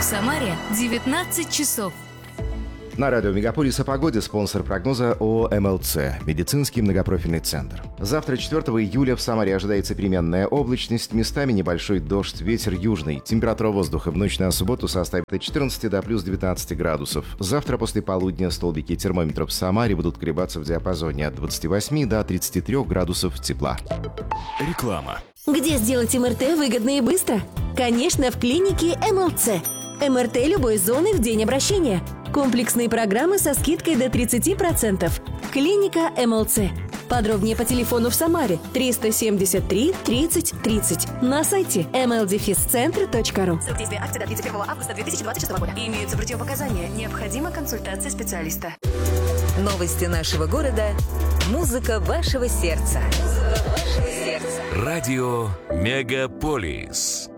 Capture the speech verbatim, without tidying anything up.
В Самаре девятнадцать часов. На радио «Мегаполис» о погоде спонсор прогноза ООО «эм эл цэ» – медицинский многопрофильный центр. Завтра, четвёртого июля, в Самаре ожидается переменная облачность, местами небольшой дождь, ветер южный. Температура воздуха в ночь на субботу составит от четырнадцати до плюс девятнадцати градусов. Завтра после полудня столбики термометров в Самаре будут колебаться в диапазоне от двадцати восьми до тридцати трёх градусов тепла. Реклама. Где сделать эм эр тэ выгодно и быстро? Конечно, в клинике эм эл цэ. эм эр тэ любой зоны в день обращения. Комплексные программы со скидкой до тридцати процентов. Клиника эм эл цэ. Подробнее по телефону в Самаре триста семьдесят три тридцать тридцать. На сайте эм эл дефис центр точка ру. Срок действия акции до тридцать первого августа две тысячи двадцать шестого года. Имеются противопоказания. Необходима консультация специалиста. Новости нашего города. Музыка вашего сердца. Музыка вашего сердца. Радио «Мегаполис».